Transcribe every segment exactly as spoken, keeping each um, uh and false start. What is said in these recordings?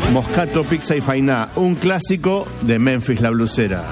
Moscato, Pizza y Fainá, un clásico de Memphis la Blusera.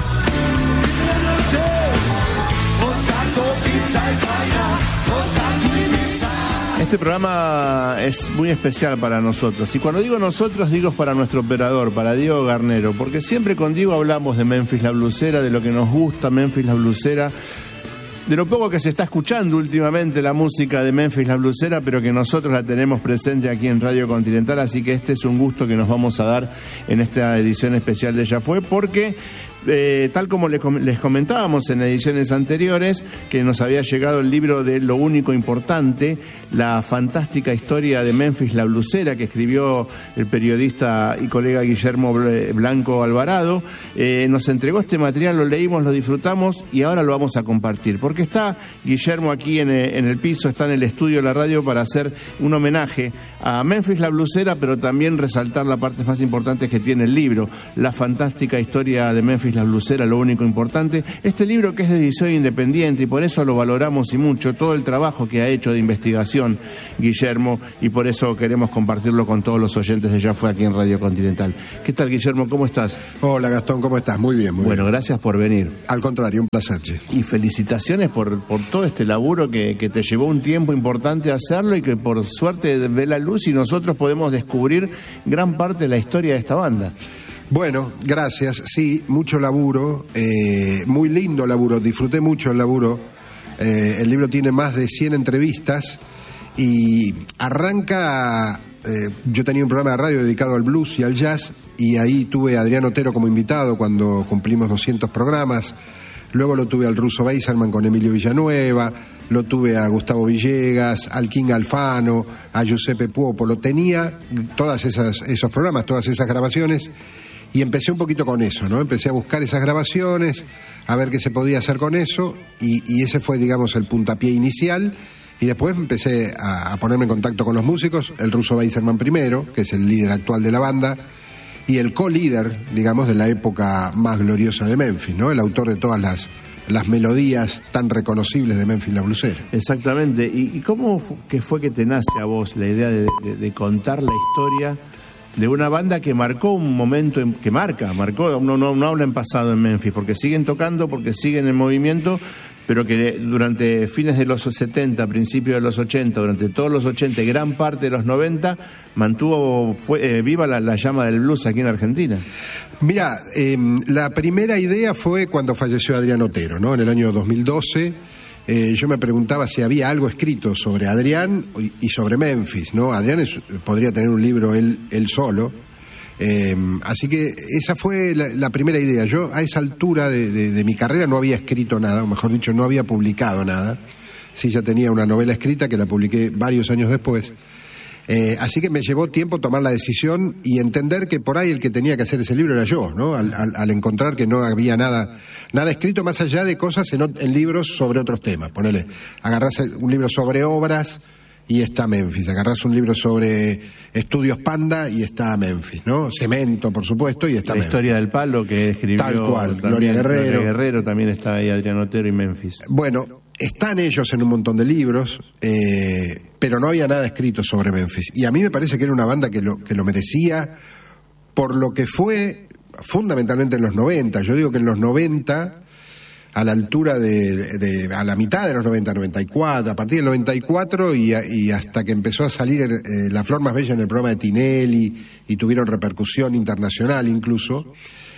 Este programa es muy especial para nosotros, y cuando digo nosotros digo para nuestro operador, para Diego Garnero, porque siempre con Diego hablamos de Memphis la Blusera, de lo que nos gusta Memphis la Blusera, de lo poco que se está escuchando últimamente la música de Memphis la Blusera, pero que nosotros la tenemos presente aquí en Radio Continental, así que este es un gusto que nos vamos a dar en esta edición especial de Ya Fue, porque eh, tal como les, les comentábamos en ediciones anteriores, que nos había llegado el libro de Lo Único Importante, la fantástica historia de Memphis la Blusera, que escribió el periodista y colega Guillermo Blanco Alvarado, eh, nos entregó este material, lo leímos, lo disfrutamos y ahora lo vamos a compartir, porque está Guillermo aquí en, en el piso, está en el estudio de la radio para hacer un homenaje a Memphis la Blusera, pero también resaltar las partes más importantes que tiene el libro, la fantástica historia de Memphis la Blusera, Lo Único Importante. Este libro que es de edición independiente y por eso lo valoramos y mucho, todo el trabajo que ha hecho de investigación Guillermo, y por eso queremos compartirlo con todos los oyentes de Ya Fue aquí en Radio Continental. ¿Qué tal, Guillermo? ¿Cómo estás? Hola, Gastón, ¿cómo estás? Muy bien, muy bueno, bien. Gracias por venir. Al contrario, un placer, che. Y felicitaciones por, por todo este laburo que, que te llevó un tiempo importante hacerlo y que por suerte ve la luz y nosotros podemos descubrir gran parte de la historia de esta banda. Bueno, gracias. Sí, mucho laburo, eh, muy lindo laburo, disfruté mucho el laburo. Eh, el libro tiene más de cien entrevistas y arranca... Eh, yo tenía un programa de radio dedicado al blues y al jazz, y ahí tuve a Adrián Otero como invitado cuando cumplimos doscientos programas. Luego lo tuve al Russo Beiserman con Emilio Villanueva, lo tuve a Gustavo Villegas, al King Alfano, a Giuseppe Puopolo. Tenía todas esas, esos programas, todas esas grabaciones, y empecé un poquito con eso, ¿no? Empecé a buscar esas grabaciones, a ver qué se podía hacer con eso, y, y ese fue, digamos, el puntapié inicial. Y después empecé a, a ponerme en contacto con los músicos, el Russo Beiserman primero, que es el líder actual de la banda, y el co-líder, digamos, de la época más gloriosa de Memphis, ¿no? El autor de todas las, las melodías tan reconocibles de Memphis la Blusera. Exactamente. ¿Y, y cómo fu- que fue que te nace a vos la idea de, de, de contar la historia de una banda que marcó un momento, en, que marca, marcó, no, no, no habla en pasado en Memphis, porque siguen tocando, porque siguen en movimiento, pero que durante fines de los setenta, principios de los ochenta, durante todos los ochenta y gran parte de los noventa, mantuvo fue, eh, viva la, la llama del blues aquí en Argentina? Mira, eh, la primera idea fue cuando falleció Adrián Otero, ¿no? En el año dos mil doce. Eh, yo me preguntaba si había algo escrito sobre Adrián y, y sobre Memphis, ¿no? Adrián es, podría tener un libro él, él solo. Eh, así que esa fue la, la primera idea. Yo a esa altura de, de, de mi carrera no había escrito nada, o mejor dicho, no había publicado nada. Sí, ya tenía una novela escrita que la publiqué varios años después. Eh, así que me llevó tiempo tomar la decisión y entender que por ahí el que tenía que hacer ese libro era yo, ¿no? Al, al, al encontrar que no había nada, nada escrito más allá de cosas en, en libros sobre otros temas. Ponele, agarrás un libro sobre obras y está Memphis. Agarrás un libro sobre estudios Panda y está Memphis, ¿no? Cemento, por supuesto, y está La Memphis. Historia del Palo, que escribió Tal cual, también Gloria Guerrero. Gloria Guerrero, también está ahí Adrián Otero y Memphis. Bueno, están ellos en un montón de libros, eh, pero no había nada escrito sobre Memphis. Y a mí me parece que era una banda que lo, que lo merecía por lo que fue fundamentalmente en los noventa. Yo digo que en los noventa, a la altura de, de a la mitad de los noventa, noventa y cuatro, a partir del noventa y cuatro y, y hasta que empezó a salir eh, La Flor Más Bella en el programa de Tinelli y tuvieron repercusión internacional incluso,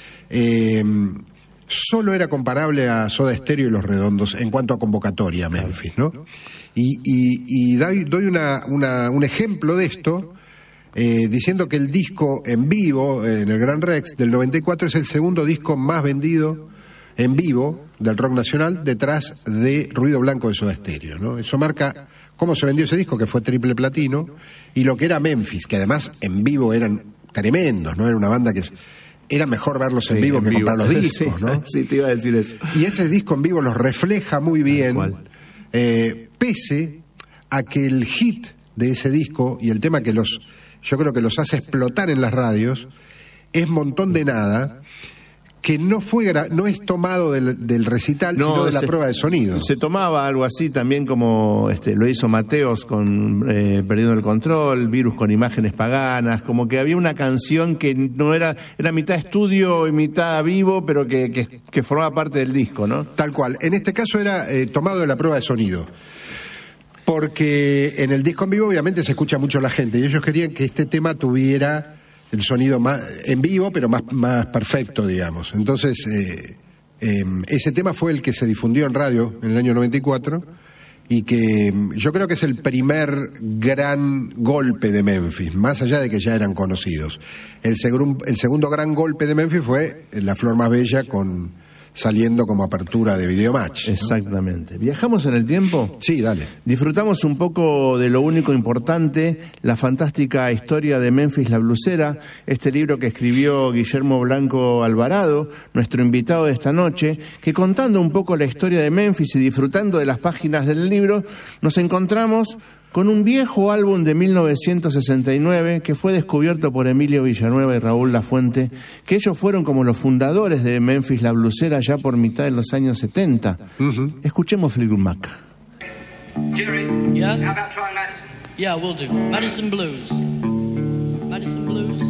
eh, solo era comparable a Soda Stereo y Los Redondos en cuanto a convocatoria, Memphis, ¿no? Y, y, y doy, doy una, una, un ejemplo de esto, eh, diciendo que el disco en vivo, en el Gran Rex del noventa y cuatro, es el segundo disco más vendido en vivo del rock nacional, detrás de Ruido Blanco de Soda Stereo, ¿no? Eso marca cómo se vendió ese disco, que fue triple platino, y lo que era Memphis, que además en vivo eran tremendos, ¿no? Era una banda que era mejor verlos en Sí, vivo en que vivo. comprar los discos, Sí, ¿no? sí, te iba a decir eso. Y ese disco en vivo los refleja muy bien, eh, pese a que el hit de ese disco y el tema que los, yo creo que los hace explotar en las radios, es Montón de Nada, que no fue gra- no es tomado del, del recital, No, sino de la se- prueba de sonido. Se tomaba algo así también como este, lo hizo Mateos con eh, Perdiendo el Control, Virus con imágenes paganas, como que había una canción que no era, era mitad estudio y mitad vivo, pero que, que, que formaba parte del disco, ¿no? Tal cual. En este caso era eh, tomado de la prueba de sonido. Porque en el disco en vivo obviamente se escucha mucho la gente y ellos querían que este tema tuviera el sonido más en vivo, pero más, más perfecto, digamos. Entonces, eh, eh, ese tema fue el que se difundió en radio en el año noventa y cuatro y que yo creo que es el primer gran golpe de Memphis, más allá de que ya eran conocidos. El, segun, el segundo gran golpe de Memphis fue La Flor Más Bella con saliendo como apertura de Videomatch, ¿no? Exactamente. ¿Viajamos en el tiempo? Sí, dale. Disfrutamos un poco de lo único importante, la fantástica historia de Memphis la Blusera, este libro que escribió Guillermo Blanco Alvarado, nuestro invitado de esta noche, que contando un poco la historia de Memphis y disfrutando de las páginas del libro, nos encontramos con un viejo álbum de mil novecientos sesenta y nueve que fue descubierto por Emilio Villanueva y Raúl Lafuente, que ellos fueron como los fundadores de Memphis la Blusera ya por mitad de los años setenta. Uh-huh. Escuchemos Fleetwood Mac. Jerry, Yeah? how about trying Madison? Yeah, we'll do. Madison Blues. Madison Blues.